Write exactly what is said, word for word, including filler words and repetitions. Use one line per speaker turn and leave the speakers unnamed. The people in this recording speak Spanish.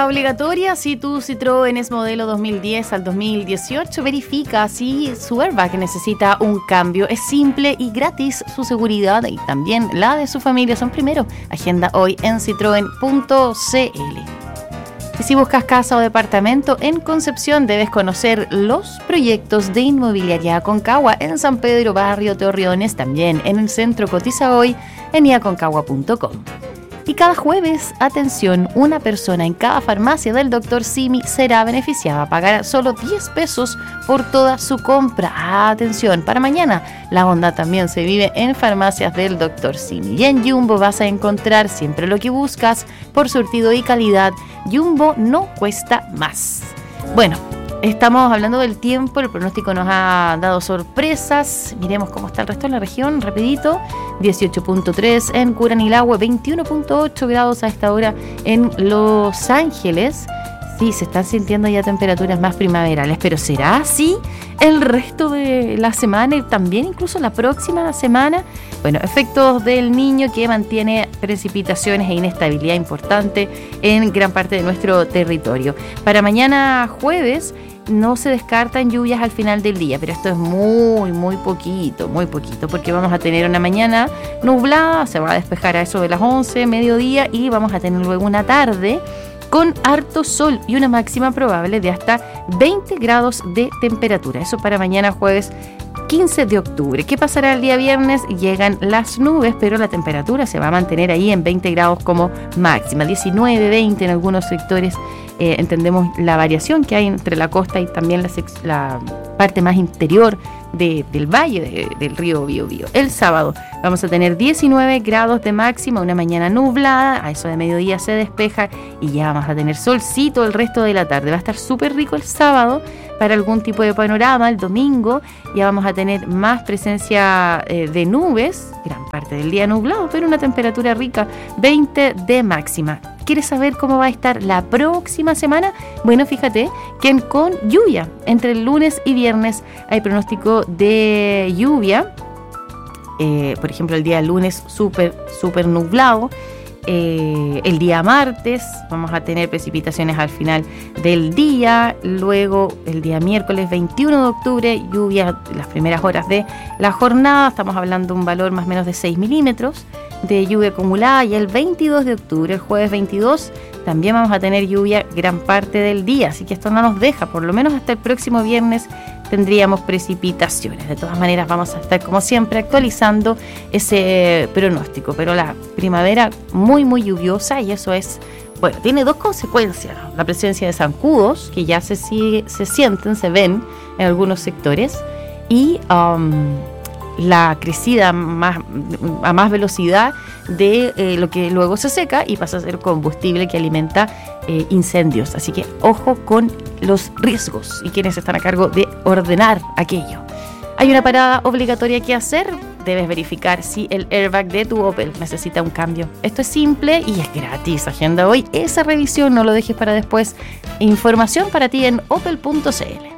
obligatoria: si tu Citroën es modelo dos mil diez al dos mil dieciocho, verifica si su airbag necesita un cambio. Es simple y gratis. Su seguridad y también la de su familia son primero. Agenda hoy en citroen punto c l. Y si buscas casa o departamento en Concepción, debes conocer los proyectos de Inmobiliaria Aconcagua en San Pedro, Barrio Torreones, también en el centro. Cotiza hoy en i aconcagua punto com. Y cada jueves, atención, una persona en cada farmacia del doctor Simi será beneficiada. Pagará solo diez pesos por toda su compra. Atención, para mañana, la onda también se vive en farmacias del doctor Simi. Y en Jumbo vas a encontrar siempre lo que buscas por surtido y calidad. Jumbo no cuesta más. Bueno, estamos hablando del tiempo, el pronóstico nos ha dado sorpresas. Miremos cómo está el resto de la región, rapidito. dieciocho punto tres en Curanilahue, veintiuno punto ocho grados a esta hora en Los Ángeles. Sí, se están sintiendo ya temperaturas más primaverales, pero ¿será así el resto de la semana y también incluso la próxima semana? Bueno, efectos del Niño que mantiene precipitaciones e inestabilidad importante en gran parte de nuestro territorio. Para mañana jueves no se descartan lluvias al final del día, pero esto es muy, muy poquito, muy poquito, porque vamos a tener una mañana nublada, se va a despejar a eso de las once, mediodía, y vamos a tener luego una tarde con harto sol y una máxima probable de hasta veinte grados de temperatura. Eso para mañana jueves quince de octubre. ¿Qué pasará el día viernes? Llegan las nubes, pero la temperatura se va a mantener ahí en veinte grados como máxima, diecinueve, veinte en algunos sectores. Eh, entendemos la variación que hay entre la costa y también la, la parte más interior de, del valle de, del río Biobío. El sábado vamos a tener diecinueve grados de máxima, una mañana nublada, a eso de mediodía se despeja y ya vamos a tener solcito el resto de la tarde. Va a estar súper rico el sábado para algún tipo de panorama. El domingo ya vamos a tener más presencia eh, de nubes, gran parte del día nublado, pero una temperatura rica, veinte de máxima. ¿Quieres saber cómo va a estar la próxima semana? Bueno, fíjate que con lluvia, entre el lunes y viernes hay pronóstico de lluvia. Eh, por ejemplo, el día lunes súper, súper nublado. Eh, el día martes vamos a tener precipitaciones al final del día. Luego el día miércoles veintiuno de octubre, lluvia las primeras horas de la jornada. Estamos hablando de un valor más o menos de seis milímetros de lluvia acumulada. Y el veintidós de octubre, el jueves veintidós, también vamos a tener lluvia gran parte del día. Así que esto no nos deja, por lo menos hasta el próximo viernes tendríamos precipitaciones. De todas maneras vamos a estar como siempre actualizando ese pronóstico, pero la primavera muy muy lluviosa, y eso es, bueno, tiene dos consecuencias: la presencia de zancudos que ya se, sigue, se sienten, se ven en algunos sectores, y um, la crecida más, a más velocidad de eh, lo que luego se seca y pasa a ser combustible que alimenta eh, incendios. Así que ojo con los riesgos y quienes están a cargo de ordenar aquello. Hay una parada obligatoria que hacer. Debes verificar si el airbag de tu Opel necesita un cambio. Esto es simple y es gratis. Agenda hoy esa revisión, no lo dejes para después. Información para ti en opel punto c l.